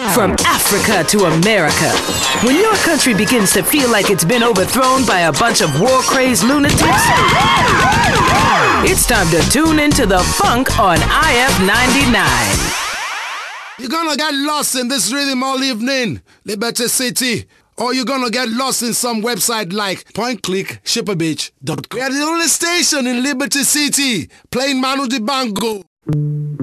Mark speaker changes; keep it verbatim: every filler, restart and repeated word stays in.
Speaker 1: From Africa to America, when your country begins to feel like it's been overthrown by a bunch of war-crazed lunatics, it's time to tune into the funk on I F ninety-nine.
Speaker 2: You're gonna get lost in this rhythm all evening, Liberty City. Or you're gonna get lost in some website like point click shipper beach dot com. We are the only station in Liberty City playing Manu Dibango.